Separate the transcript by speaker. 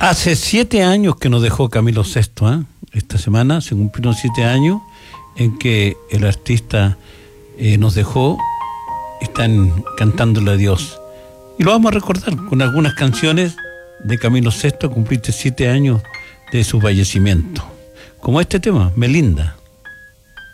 Speaker 1: Hace 7 años que nos dejó Camilo Sesto, ¿eh? Esta semana se cumplieron 7 años en que el artista nos dejó. Están cantándole a Dios. Y lo vamos a recordar con algunas canciones de Camilo Sesto, cumpliste 7 años de su fallecimiento. Como este tema, Melinda.